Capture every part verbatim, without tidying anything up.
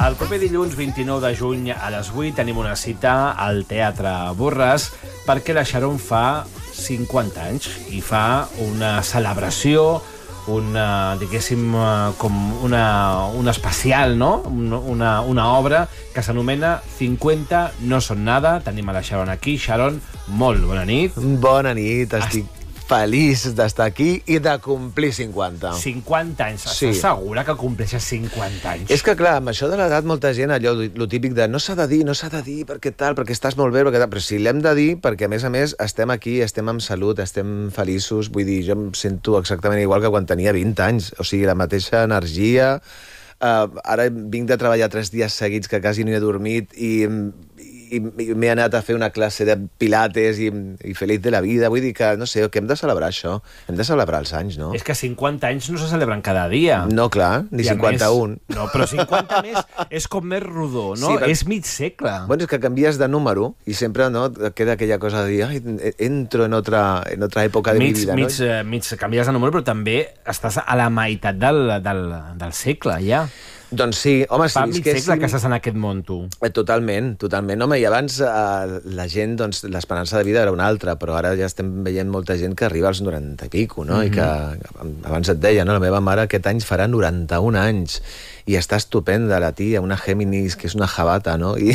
El proper dilluns vint-i-nou de juny a les vuit tenim una cita al Teatre Borràs perquè la Sharon fa cinquanta anys i fa una celebració, una, diguéssim, com una, una especial, no? Una, una obra que s'anomena cinquanta no són nada. Tenim a la Sharon aquí. Sharon, molt bona nit. Bona nit, estic Est... feliç d'estar aquí i de complir cinquanta. cinquanta anys. Estàs sí. segura que compleixes cinquanta anys? És que, clar, amb això de l'edat, molta gent, allò, lo típic de no s'ha de dir, no s'ha de dir, perquè tal, perquè estàs molt bé, perquè tal, però sí, l'hem de dir perquè, a més a més, estem aquí, estem amb salut, estem feliços, vull dir, jo em sento exactament igual que quan tenia vint anys, o sigui, la mateixa energia. Uh, ara vinc de treballar tres dies seguits que quasi no he dormit i... i m'he anat a fer una classe de pilates i, i feliç de la vida. Vull dir que, no sé, que hem de celebrar això. Hem de celebrar els anys, no? És que cinquanta anys no se celebren cada dia. No, clar, ni cinquanta-un. Més, no, però cinquanta més és com més rodó, no? Sí, però... és mig segle. Bueno, és que canvies de número i sempre, no, queda aquella cosa de dir, ai, entro en otra, en otra època de mig, mi vida, mig, no? Eh, mig canvies de número, però també estàs a la meitat del, del, del segle, ja. Doncs sí, home, sí. Fa mig segle que estàs en aquest món, tu. Totalment, totalment. Home, i abans eh, la gent, doncs, l'esperança de vida era una altra, però ara ja estem veient molta gent que arriba als noranta i pico, no? Mm-hmm. I que, abans et deia, no? La meva mare aquest any farà noranta-un anys i està estupenda, la tia, una Géminis, que és una jabata, no? I,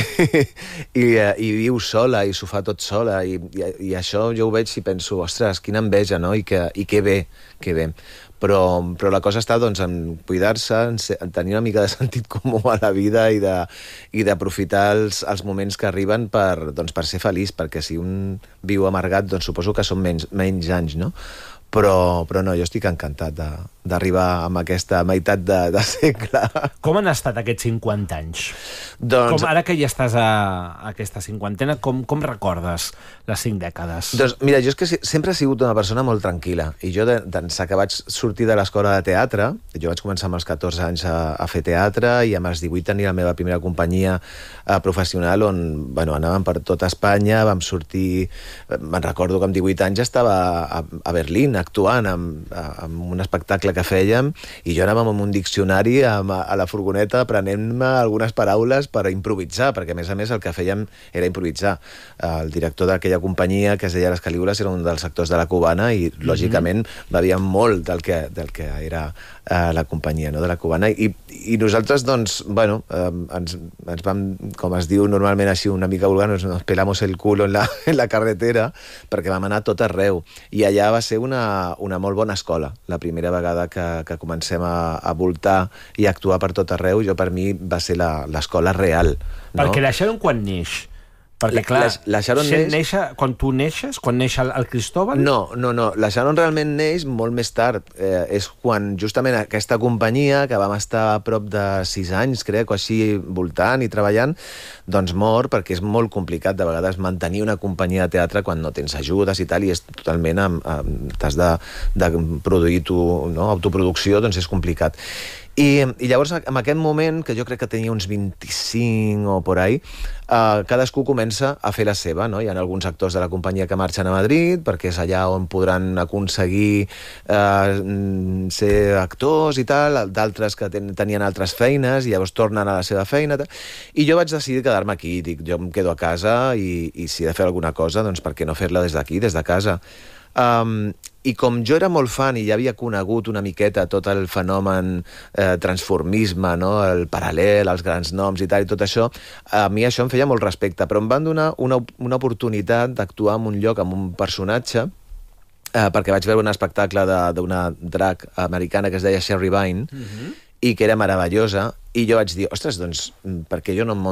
i, i viu sola i s'ho fa tot sola, i, i, i això jo ho veig i penso, ostres, quina enveja, no? I que, i que bé, que bé. Però, però la cosa està, doncs, en cuidar-se, en, en tenir una mica de sentit comú a la vida i de, i d'aprofitar els, els moments que arriben per, doncs, per ser feliç, perquè si un viu amargat, doncs suposo que són menys, menys anys, no? Però, però no, jo estic encantat d'arribar amb aquesta meitat de, de segle. Com han estat aquests cinquanta anys? Doncs... Com, ara que ja estàs a, a aquesta cinquantena, com, com recordes les cinc dècades? Doncs mira, jo és que sempre he sigut una persona molt tranquil·la. I jo, d'ençà que vaig sortir de l'escola de teatre, jo vaig començar amb els catorze anys a, a fer teatre i amb els divuit tenia la meva primera companyia eh, professional on, bueno, anàvem per tota Espanya, vam sortir... Me'n recordo que amb divuit anys estava a, a Berlín, actuant amb, amb un espectacle que fèiem i jo anàvem amb un diccionari amb, a la furgoneta aprenent-me algunes paraules per improvisar, perquè a més a més el que fèiem era improvisar. El director d'aquella companyia, que es deia Les Calígules, era un dels actors de la Cubana i, mm-hmm. lògicament, bevien molt del que, del que era eh, la companyia, no?, de la Cubana. I, i nosaltres, doncs, bueno, eh, ens, ens vam, com es diu normalment així una mica vulgar, nos, nos pelamos el culo en la, en la carretera, perquè vam anar tot arreu. I allà va ser una una molt bona escola. La primera vegada que, que comencem a, a voltar i a actuar per tot arreu, jo per mi va ser l'escola real. No? Perquè la Sharon quan neix? Perquè, clar, la, la Sharon neix... Neixa, quan tu neixes, quan neix el, el Cristóbal... No, no, no. La Sharon realment neix molt més tard. Eh, és quan justament aquesta companyia, que vam estar a prop de sis anys, crec, o així, voltant i treballant, doncs mor, perquè és molt complicat de vegades mantenir una companyia de teatre quan no tens ajudes i tal, i és totalment... t'has de, de produir tu, no? Autoproducció, doncs és complicat. I, i llavors, en aquest moment, que jo crec que tenia uns vint-i-cinc o por ahí, eh, cadascú comença a fer la seva, no? Hi ha alguns actors de la companyia que marxen a Madrid, perquè és allà on podran aconseguir eh, ser actors i tal, d'altres que ten, tenien altres feines, i llavors tornen a la seva feina, tal. I jo vaig decidir quedar-me aquí, dic, jo em quedo a casa, i, i si he de fer alguna cosa, doncs per què no fer-la des d'aquí, des de casa? Um, i com jo era molt fan i ja havia conegut una miqueta tot el fenomen eh, transformisme, no? El paral·lel, els grans noms i tal, i tot això, a mi això em feia molt respecte, però em van donar una, una oportunitat d'actuar en un lloc amb un personatge, eh, perquè vaig veure un espectacle d'una drag americana que es deia Sherry Vine, mm-hmm. i que era meravellosa, i jo vaig dir, ostres, doncs, per què jo no em